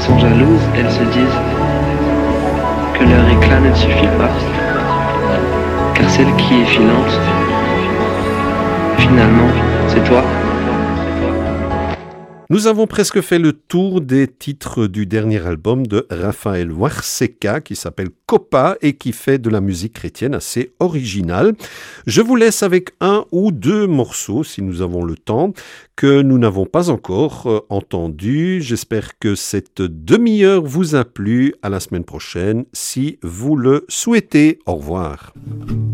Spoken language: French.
sont jalouses, elles se disent que leur éclat ne suffit pas, car celle qui est filante, finalement, c'est toi. Nous avons presque fait le tour des titres du dernier album de Rafael Huarseca qui s'appelle Copa et qui fait de la musique chrétienne assez originale. Je vous laisse avec un ou deux morceaux, si nous avons le temps, que nous n'avons pas encore entendus. J'espère que cette demi-heure vous a plu. À la semaine prochaine, si vous le souhaitez. Au revoir.